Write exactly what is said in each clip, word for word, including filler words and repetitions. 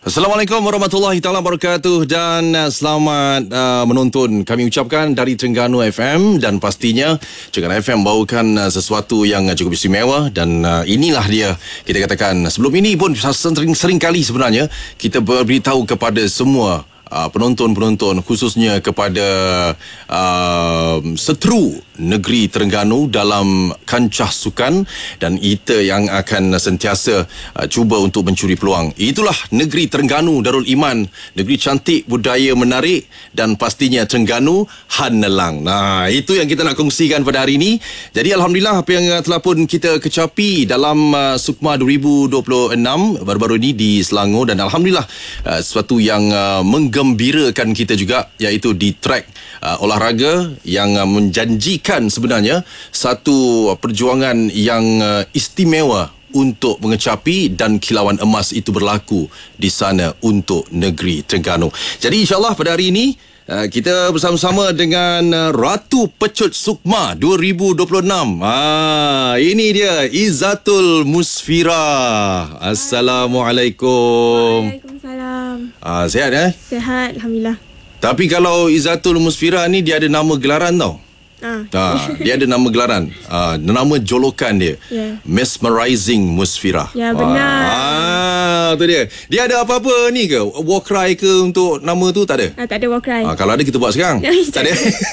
Assalamualaikum warahmatullahi taala wabarakatuh dan uh, selamat uh, menonton. Kami ucapkan dari Terengganu F M dan pastinya Terengganu F M bawakan uh, sesuatu yang uh, cukup istimewa dan uh, inilah dia. Kita katakan sebelum ini pun sering, sering kali sebenarnya kita beritahu kepada semua Uh, penonton-penonton khususnya kepada uh, seteru negeri Terengganu dalam kancah sukan dan kita yang akan sentiasa uh, cuba untuk mencuri peluang. Itulah negeri Terengganu Darul Iman, negeri cantik, budaya menarik dan pastinya Terengganu Hanelang. Nah, itu yang kita nak kongsikan pada hari ini. Jadi alhamdulillah apa yang telah pun kita kecapi dalam uh, Sukma dua ribu dua puluh enam baru-baru ini di Selangor dan alhamdulillah uh, sesuatu yang uh, menggembirakan gembirakan kita juga, iaitu di track uh, olahraga yang uh, menjanjikan sebenarnya satu uh, perjuangan yang uh, istimewa untuk mengecapi dan kilauan emas itu berlaku di sana untuk negeri Terengganu. Jadi insyaAllah pada hari ini uh, kita bersama-sama dengan uh, Ratu Pecut Sukma dua ribu dua puluh enam. Ah, ini dia Izzatul Musfirah. Assalamualaikum. Waalaikumsalam. Ah, sihat eh? Sihat, alhamdulillah. Tapi kalau Izzatul Musfirah ni dia ada nama gelaran tau. Ah. Ah, dia ada nama gelaran. Ah, nama jolokan dia. Yeah. Mesmerizing Musfirah. Ya, benar. Ah, tu dia. Dia ada apa-apa ni ke? War cry ke untuk nama tu? Tak ada? Ah, tak ada war cry. Ah, kalau ada kita buat sekarang. Tak ada.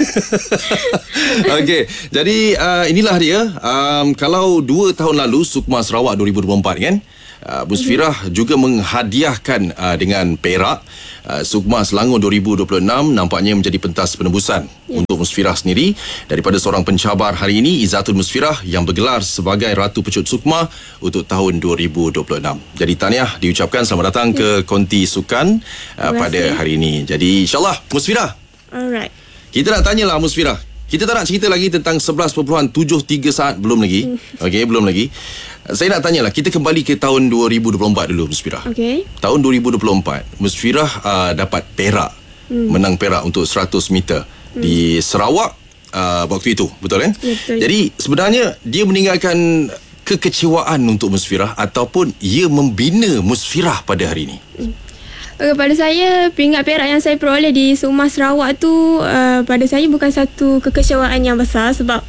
Okey. Jadi uh, inilah dia. Um, kalau dua tahun lalu Sukma Sarawak dua ribu dua puluh empat kan? Uh, Musfirah mm-hmm. juga menghadiahkan uh, dengan perak. uh, Sukma Selangor dua ribu dua puluh enam nampaknya menjadi pentas penembusan yeah. untuk Musfirah sendiri daripada seorang pencabar hari ini, Izzatul Musfirah, yang bergelar sebagai Ratu Pecut Sukma untuk tahun dua ribu dua puluh enam. Jadi tahniah diucapkan, selamat datang yeah. ke konti sukan uh, pada hari ini. Jadi insyaAllah Musfirah, alright, kita nak tanyalah Musfirah. Kita tak nak cerita lagi tentang sebelas perpuluhan tujuh tiga saat, belum lagi. Okey, belum lagi. Saya nak tanyalah, kita kembali ke tahun dua ribu dua puluh empat dulu, Musfirah. Okey. Tahun dua ribu dua puluh empat, Musfirah uh, dapat perak. Hmm. Menang perak untuk seratus meter hmm. di Sarawak uh, waktu itu, betul kan? Ya, betul. Jadi sebenarnya dia meninggalkan kekecewaan untuk Musfirah ataupun ia membina Musfirah pada hari ini? Hmm. Uh, pada saya, pingat perak yang saya peroleh di Sukma Sarawak tu uh, pada saya bukan satu kekecewaan yang besar sebab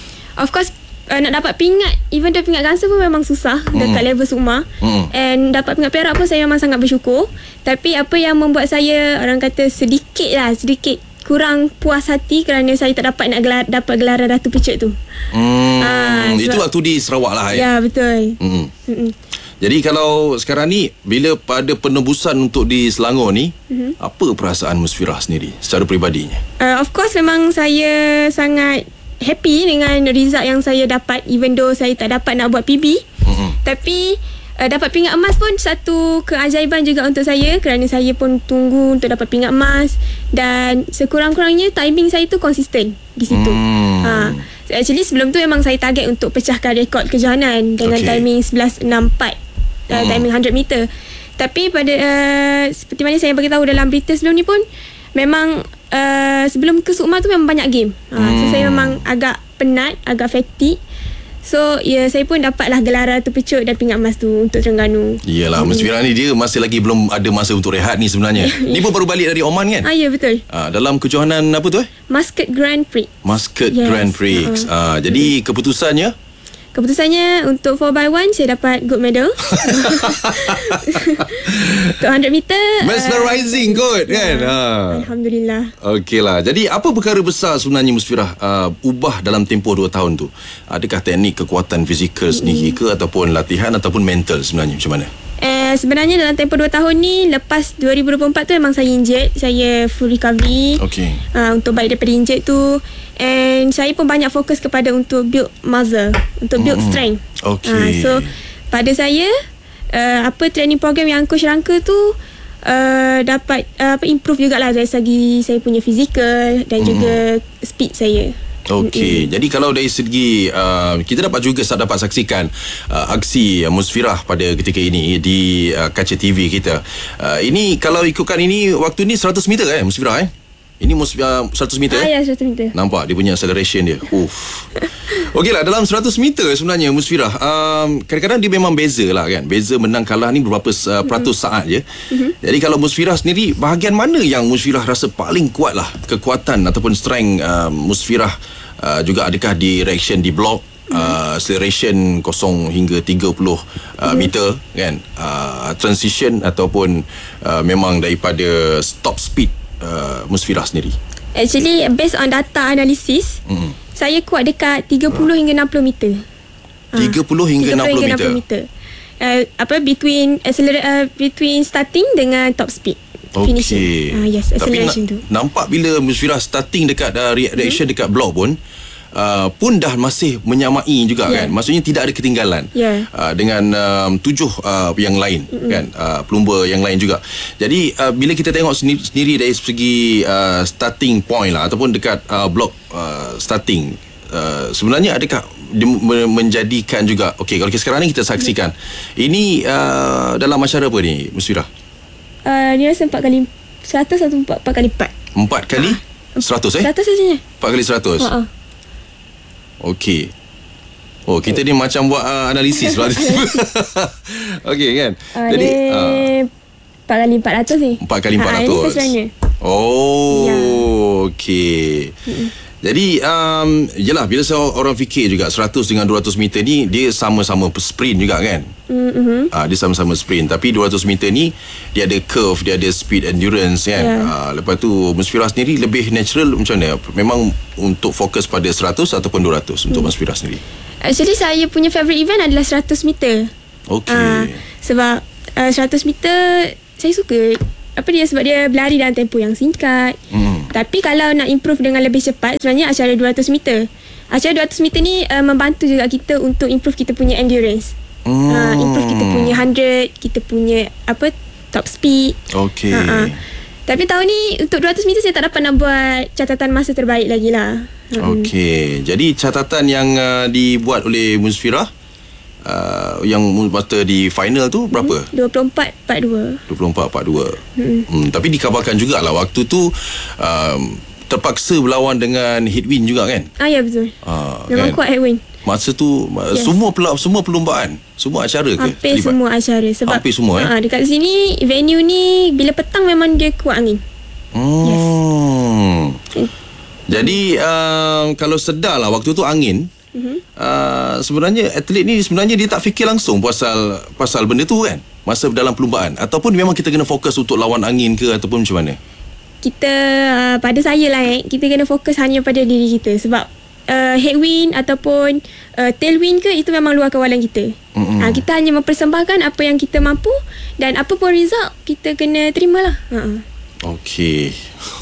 of course uh, nak dapat pingat, even though pingat gangsa pun memang susah mm. dekat level Sukma mm. and dapat pingat perak pun saya memang sangat bersyukur. Tapi apa yang membuat saya, orang kata sedikit lah, sedikit kurang puas hati kerana saya tak dapat nak gelar, dapat gelaran Ratu Pecut tu. Mm. uh, Itu waktu di Sarawak lah. Ya, betul. Mm. Mm-mm. Jadi kalau sekarang ni, bila pada penembusan untuk di Selangor ni, mm-hmm. apa perasaan Musfirah sendiri secara peribadinya? Uh, of course memang saya sangat happy dengan result yang saya dapat, even though saya tak dapat nak buat P B. Mm-hmm. Tapi uh, dapat pingat emas pun satu keajaiban juga untuk saya kerana saya pun tunggu untuk dapat pingat emas dan sekurang-kurangnya timing saya tu konsisten di situ. Mm. Uh, actually sebelum tu memang saya target untuk pecahkan rekod kejohanan dengan okay. timing sebelas enam empat. Uh, timing one hundred meter. Tapi pada uh, seperti mana saya beritahu dalam berita sebelum ni pun, memang uh, sebelum ke Sukma tu memang banyak game. uh, hmm. So saya memang agak penat, agak fatigue. So ya, saya pun dapatlah gelaran Ratu Pecut dan pingat emas tu untuk Terengganu. Iyalah, hmm. Musfirah ni dia masih lagi belum ada masa untuk rehat ni sebenarnya. Ni pun baru balik dari Oman kan? Ah, ya, betul. uh, Dalam kejohanan apa tu eh? Muscat Grand Prix. Muscat yes. Grand Prix. uh-huh. uh, Jadi keputusannya? Keputusannya untuk four by one saya dapat gold medal. Untuk one hundred meter mesmerizing uh, kot kan. Ya, ha. Alhamdulillah. Okeylah. Jadi apa perkara besar sebenarnya Musfirah uh, ubah dalam tempoh dua tahun tu? Adakah teknik, kekuatan fizikal sendiri ke ataupun latihan ataupun mental sebenarnya macam mana? Eh, sebenarnya dalam tempoh dua tahun ni, lepas dua ribu dua puluh empat tu memang saya injet, saya full recovery. Okay. Uh, untuk balik daripada injet tu. And saya pun banyak fokus kepada untuk build muscle, untuk build mm-hmm. strength. Okay. Uh, so pada saya, uh, apa training program yang Coach rangka tu uh, dapat uh, apa improve jugalah dari segi saya punya fizikal dan mm. juga speed saya. Okey, mm-hmm. jadi kalau dari segi uh, kita dapat juga dapat saksikan uh, aksi uh, Musfirah pada ketika ini di uh, kaca T V kita. Uh, ini kalau ikutkan ini waktu ni seratus meter eh Musfirah eh. Ini mus, uh, seratus meter? Ah, ya, seratus meter. Nampak dia punya acceleration dia. Uff. Okeylah, dalam seratus meter sebenarnya Musfirah, um, kadang-kadang dia memang beza lah kan. Beza menang kalah ni berapa uh, peratus mm-hmm. saat je. Mm-hmm. Jadi kalau Musfirah sendiri, bahagian mana yang Musfirah rasa paling kuat lah kekuatan ataupun strength uh, Musfirah, uh, juga adakah di reaction di block, uh, acceleration kosong hingga tiga puluh uh, mm-hmm. meter kan, uh, transition ataupun uh, memang daripada top speed Uh, Musfirah sendiri? Actually based on data analisis, mm. saya kuat dekat tiga puluh hingga enam puluh meter. tiga puluh hingga enam puluh meter. meter. Uh, apa between accelerate uh, between starting dengan top speed. Okay. Finishing. Ah uh, yes, acceleration Tapi tu. Nampak bila Musfirah starting dekat uh, reaction mm. dekat block pun Uh, pun dah masih menyamai juga yeah. kan. Maksudnya tidak ada ketinggalan yeah. uh, dengan um, tujuh uh, yang lain mm-hmm. kan, uh, pelumba yang lain juga. Jadi uh, bila kita tengok sendiri, sendiri dari segi uh, starting point lah ataupun dekat uh, block uh, starting, uh, sebenarnya adakah menjadikan juga, okey kalau sekarang ni kita saksikan mm-hmm. ini uh, dalam acara apa ni Musfirah? Uh, dia rasa empat kali seratus atau empat, empat kali empat. Empat kali seratus eh? Seratus saja. Empat kali seratus. Uh-uh. Okey. Oh, kita ni macam buat uh, analisis pula. Okey kan. Uh, Jadi empat kali empat ratus ni. Empat kali empat ratus. Oh, ya. Okey. Mm-mm. Jadi um, yelah, bila orang fikir juga seratus dengan dua ratus meter ni dia sama-sama sprint juga kan. Mm-hmm. uh, Dia sama-sama sprint. Tapi dua ratus meter ni dia ada curve, dia ada speed endurance kan. yeah. uh, Lepas tu Musfirah sendiri lebih natural macam mana? Memang untuk fokus pada seratus ataupun dua ratus untuk mm. Musfirah sendiri? Actually saya punya favourite event adalah seratus meter. Okay. uh, Sebab uh, seratus meter saya suka. Apa dia, sebab dia berlari dalam tempoh yang singkat. mm. Tapi kalau nak improve dengan lebih cepat, sebenarnya acara dua ratus meter. Acara dua ratus meter ni uh, membantu juga kita untuk improve kita punya endurance. mm. uh, Improve kita punya hundred, kita punya apa top speed. Okay. uh-uh. Tapi tahun ni untuk dua ratus meter saya tak dapat nak buat catatan masa terbaik lagi lah. uh-uh. Okay. Jadi catatan yang uh, dibuat oleh Musfirah Uh, yang masa di final tu berapa? dua puluh empat empat dua. dua puluh empat empat dua. Hmm. Hmm, tapi dikabarkan jugalah waktu tu um, terpaksa berlawan dengan headwind juga kan? Ah ya, betul. Ah, memang kan? Kuat headwind. Masa tu yes. semua pelak, semua perlumbaan, semua acara ke? Hampir terlibat? Semua acara sebab hampir semua eh. Uh, dekat sini venue ni bila petang memang dia kuat angin. Hmm. Yes. Jadi uh, kalau sedar lah waktu tu angin. Mm-hmm. Uh, sebenarnya atlet ni sebenarnya dia tak fikir langsung pasal pasal benda tu kan masa dalam perlumbaan, ataupun memang kita kena fokus untuk lawan angin ke ataupun macam mana? Kita uh, pada saya lah eh, kita kena fokus hanya pada diri kita sebab uh, headwind ataupun uh, tailwind ke itu memang luar kawalan kita. Mm-hmm. uh, Kita hanya mempersembahkan apa yang kita mampu dan apa pun result kita kena terimalah. uh-uh. Okey.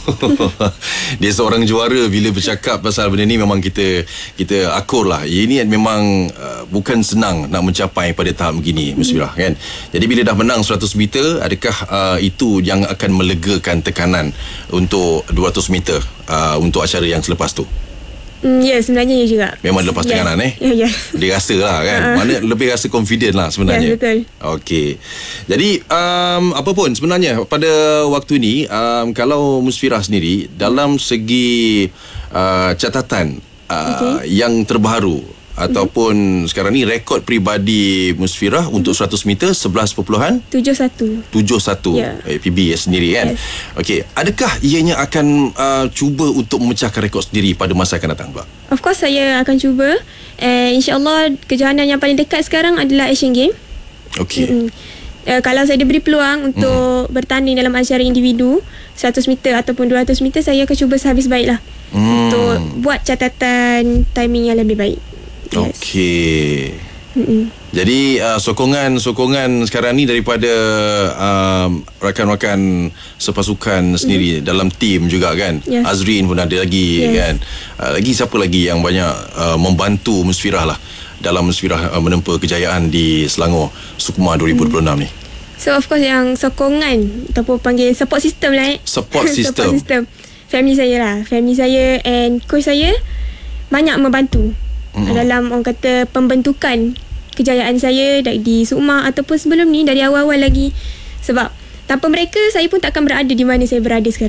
Dia seorang juara bila bercakap pasal benda ni memang kita kita akur lah. Ini memang uh, bukan senang nak mencapai pada tahap begini, Musfirah kan. Jadi bila dah menang seratus meter, adakah uh, itu yang akan melegakan tekanan untuk dua ratus meter uh, untuk acara yang selepas tu? Mm, ya, sebenarnya ya juga. Memang lepas yeah. tekanan eh. Ya, yeah, yeah. Dia rasa lah kan. Uh. Mana lebih rasa confident lah sebenarnya. Ya, yeah, betul. Okey. Jadi um, apa pun sebenarnya pada waktu ni um, kalau Musfirah sendiri dalam segi uh, catatan uh, okay. yang terbaru ataupun mm-hmm. sekarang ni rekod peribadi Musfirah mm-hmm. untuk seratus meter sebelas perpuluhan tujuh satu tujuh satu yeah. P B sendiri kan. Yes. Okey, adakah ianya akan uh, cuba untuk memecahkan rekod sendiri pada masa akan datang, Pak? Of course saya akan cuba. Eh, InsyaAllah kejohanan yang paling dekat sekarang adalah Asian Games. Okey. Mm-hmm. Uh, kalau saya diberi peluang untuk mm. bertanding dalam acara individu seratus meter ataupun dua ratus meter, saya akan cuba sehabis baiklah mm. untuk buat catatan timing yang lebih baik. Yes. Okey. Mm-mm. Jadi uh, sokongan-sokongan sekarang ni daripada um, rakan-rakan sepasukan sendiri mm. dalam tim juga kan. Yes. Azrin pun ada lagi yes. kan. Uh, lagi siapa lagi yang banyak uh, membantu Musfirah lah dalam Musfirah uh, menempa kejayaan di Selangor Sukma dua ribu dua puluh enam mm. ni. So of course yang sokongan ataupun panggil support system lah eh. Support system. Support system. Family saya lah. Family saya and coach saya banyak membantu. Mm-hmm. Dalam orang kata pembentukan kejayaan saya di Sukma ataupun sebelum ni dari awal-awal lagi. Sebab tanpa mereka saya pun tak akan berada di mana saya berada sekarang.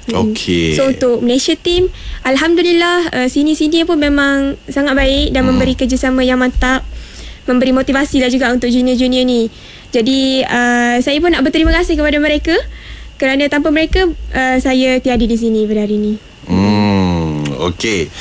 Okey. So untuk Malaysia team, alhamdulillah uh, sini-sini pun memang sangat baik dan hmm. memberi kerjasama yang mantap, memberi motivasi lah juga untuk junior-junior ni. Jadi uh, saya pun nak berterima kasih kepada mereka kerana tanpa mereka uh, saya tiada di sini pada hari ni. Hmm, okey.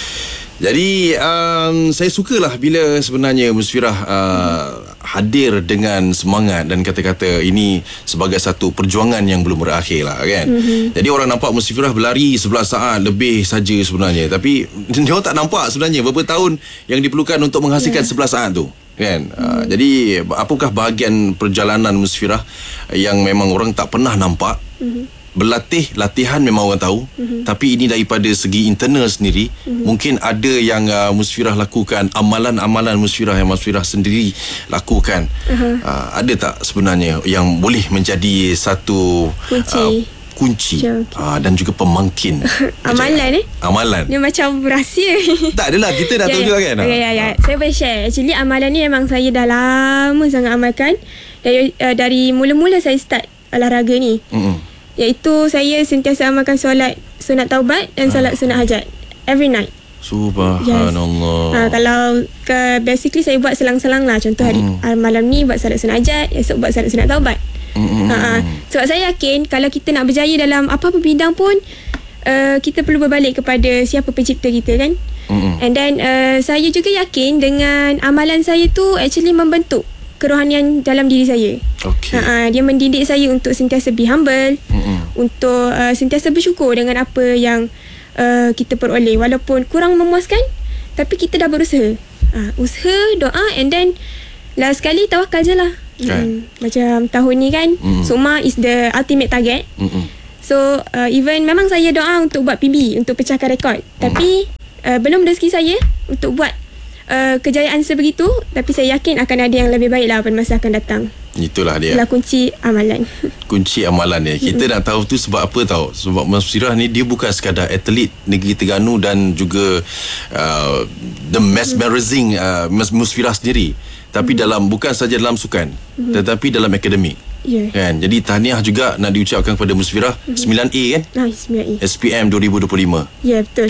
Jadi um, saya sukalah bila sebenarnya Musfirah uh, hadir dengan semangat dan kata-kata ini sebagai satu perjuangan yang belum berakhir lah kan. Mm-hmm. Jadi orang nampak Musfirah berlari sebelas saat lebih saja sebenarnya, tapi dia tak nampak sebenarnya berapa tahun yang diperlukan untuk menghasilkan yeah. sebelas saat tu kan. Mm-hmm. Uh, jadi apakah bahagian perjalanan Musfirah yang memang orang tak pernah nampak? Mm-hmm. Berlatih, latihan memang orang tahu, mm-hmm. tapi ini daripada segi internal sendiri, mm-hmm. mungkin ada yang uh, Musfirah lakukan, amalan-amalan Musfirah yang Musfirah sendiri lakukan. Uh-huh. Uh, ada tak sebenarnya yang boleh menjadi satu kunci, uh, kunci uh, dan juga pemangkin amalan eh? Amalan. Dia macam rahsia. Tak adalah, kita dah tahu juga kan. Ya, ya, ya. Saya boleh share. Actually amalan ni memang saya dah lama sangat amalkan. Dari, uh, dari mula-mula saya start olahraga ni. Mm-hmm. Iaitu saya sentiasa amalkan solat sunat taubat dan solat sunat hajat every night. Subhanallah. Yes. Ha, kalau ke, basically saya buat selang-selang lah. Contoh hari mm. malam ni buat solat sunat hajat, esok buat solat sunat taubat. Mm. Ha, sebab saya yakin kalau kita nak berjaya dalam apa-apa bidang pun, uh, kita perlu berbalik kepada siapa pencipta kita kan. Mm. And then uh, saya juga yakin dengan amalan saya tu actually membentuk kerohanian dalam diri saya. Okay. Ha, dia mendidik saya untuk sentiasa be humble, mm-hmm. untuk uh, sentiasa bersyukur dengan apa yang uh, kita peroleh, walaupun kurang memuaskan, tapi kita dah berusaha. Ha, usaha, doa, and then last sekali tawakal je lah. Okay. Hmm, macam tahun ni kan, mm-hmm. Soma is the ultimate target. Mm-hmm. So uh, even memang saya doa untuk buat P B, untuk pecahkan rekod, mm-hmm. tapi uh, belum rezeki saya untuk buat Uh, kejayaan sebegitu, tapi saya yakin akan ada yang lebih baik lah pada masa akan datang. Itulah dia. Itulah kunci amalan. Kunci amalan dia. Kita mm-hmm. nak tahu tu sebab apa tahu? Sebab Musfirah ni dia bukan sekadar atlet negeri Terengganu dan juga uh, the mesmerizing uh, Musfirah sendiri, tapi mm-hmm. dalam bukan saja dalam sukan, mm-hmm. tetapi dalam akademik. Yeah. Kan? Jadi tahniah juga nak diucapkan kepada Musfirah. Mm-hmm. sembilan A kan? Ah, sembilan A. S P M dua ribu dua puluh lima. Ya, yeah, betul.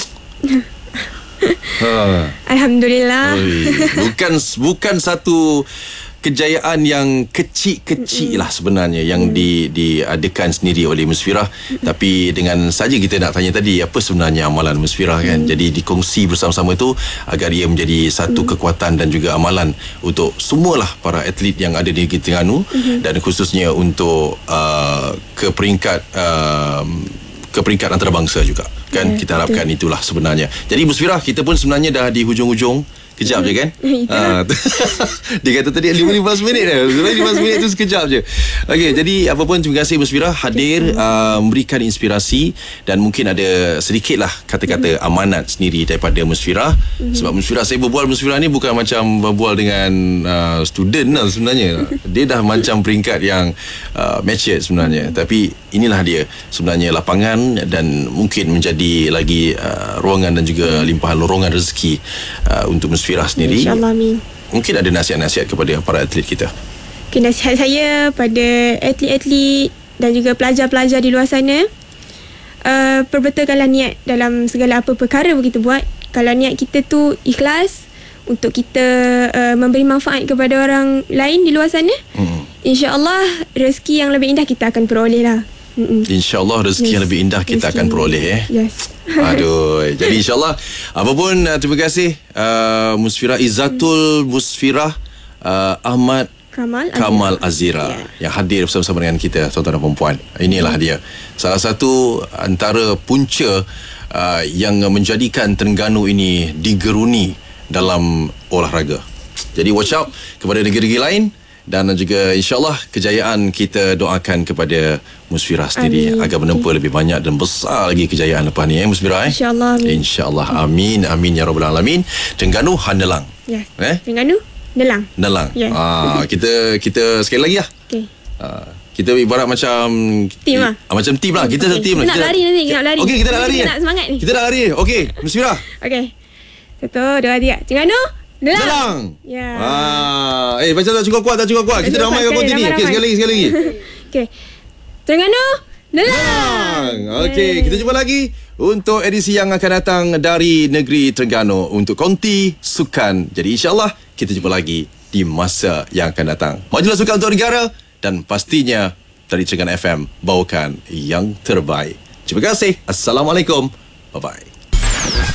Ha. Alhamdulillah. Oi, bukan bukan satu kejayaan yang kecil-kecil lah sebenarnya yang mm. di diadakan sendiri oleh Musfirah, mm. tapi dengan saja kita nak tanya tadi apa sebenarnya amalan Musfirah kan, mm. jadi dikongsi bersama-sama itu agar ia menjadi satu mm. kekuatan dan juga amalan untuk semualah para atlet yang ada di negeri Terengganu, mm. dan khususnya untuk uh, ke peringkat uh, ke peringkat antarabangsa juga kan, yeah, kita harapkan betul. Itulah sebenarnya. Jadi Musfirah, kita pun sebenarnya dah di hujung-hujung. Kejap je kan. Ha. Dia kata tadi lima belas minit dah. lima belas minit tu sekejap je. Okey, jadi apa pun terima kasih Musfirah hadir, uh, memberikan inspirasi, dan mungkin ada sedikitlah kata-kata mm-hmm. amanat sendiri daripada Musfirah. Mm-hmm. Sebab Musfirah, saya berbual Musfirah ni bukan macam berbual dengan uh, student lah sebenarnya. Dia dah macam peringkat yang uh, matured sebenarnya. Mm-hmm. Tapi inilah dia sebenarnya lapangan, dan mungkin menjadi lagi uh, ruangan dan juga limpahan lorongan rezeki uh, untuk Musfirah sendiri. InsyaAllah, amin. Mungkin ada nasihat-nasihat kepada para atlet kita. Okay, nasihat saya pada atlet-atlet dan juga pelajar-pelajar di luar sana, uh, perbetulkanlah niat dalam segala apa perkara yang kita buat. Kalau niat kita tu ikhlas untuk kita uh, memberi manfaat kepada orang lain di luar sana, hmm. insya-Allah rezeki yang lebih indah kita akan peroleh lah. Mm-mm. InsyaAllah rezeki yes. yang lebih indah kita rezeki akan peroleh eh. Yes. Aduh. Jadi insyaAllah apapun, uh, terima kasih uh, Musfirah Izzatul Musfirah uh, Ahmad Kamal, Kamal Azira, Azira yeah. yang hadir bersama-sama dengan kita, tuan-tuan dan perempuan. Inilah yeah. dia salah satu antara punca uh, yang menjadikan Terengganu ini digeruni dalam olahraga. Jadi watch out kepada negeri-negeri lain, dan juga insyaAllah kejayaan kita doakan kepada Musfirah sendiri. Amin. Agar menempuh okay. lebih banyak dan besar lagi kejayaan lepas ni eh Musfirah eh. InsyaAllah amin. InsyaAllah amin. Amin ya rabbal alamin. Terengganu Hanelang. Ya. Eh? Terengganu Nelang. Nelang. Yeah. Ah, kita kita sekali lagi lah. Okey. Ah, kita ibarat macam tim lah. Ah, macam tim lah. Kita okay. tim lah. Kita, kita nak lari nanti, kita nak lari. Okey, kita nak lari. Kita nak semangat ni. Kita nak lari. Okey, Musfirah. Okey. Satu, dua, tiga. Terengganu Nelang. Nelang. Ya. Ah, eh macam tak cukup kuat, tak cukup kuat. Kita ramai kat konti ni. Okey, sekali lagi, sekali lagi. Okey. Terengganu Nelang. Okey, kita jumpa lagi untuk edisi yang akan datang dari negeri Terengganu untuk konti sukan. Jadi insyaAllah kita jumpa lagi di masa yang akan datang. Majulah sukan untuk negara dan pastinya dari Terengganu F M bawakan yang terbaik. Terima kasih. Assalamualaikum. Bye-bye.